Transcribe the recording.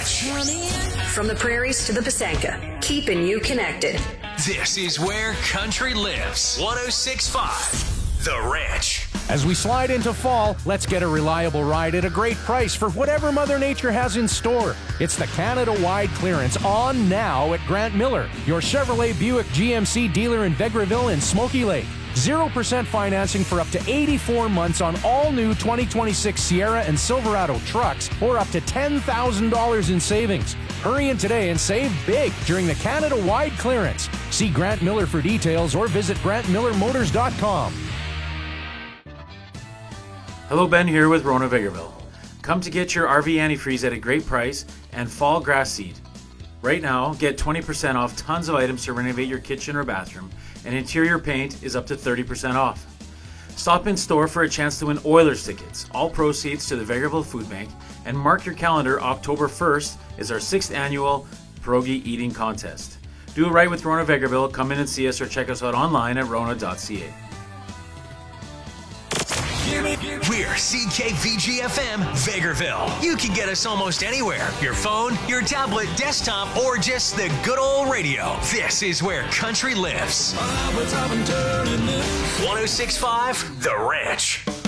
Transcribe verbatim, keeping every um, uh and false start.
Ranch. From the prairies to the Pasanka, keeping you connected. This is where country lives. one oh six point five The Ranch. As we slide into fall, let's get a reliable ride at a great price for whatever Mother Nature has in store. It's the Canada-wide clearance on now at Grant Miller, your Chevrolet Buick G M C dealer in Vegreville and Smoky Lake. zero percent financing for up to eighty-four months on all new twenty twenty-six Sierra and Silverado trucks, or up to ten thousand dollars in savings. Hurry in today and save big during the Canada-wide clearance. See Grant Miller for details or visit grant miller motors dot com. Hello, Ben here with Rona Vegreville. Come to get your R V antifreeze at a great price and fall grass seed. Right now, get twenty percent off tons of items to renovate your kitchen or bathroom, and interior paint is up to thirty percent off. Stop in store for a chance to win Oilers tickets, all proceeds to the Vegreville Food Bank, and mark your calendar. October first is our sixth annual pierogi eating contest. Do it right with Rona Vegreville. Come in and see us or check us out online at rona dot c a. We're C K V G F M Vegreville. You can get us almost anywhere. Your phone, your tablet, desktop, or just the good old radio. This is where country lives. one oh six point five The Ranch.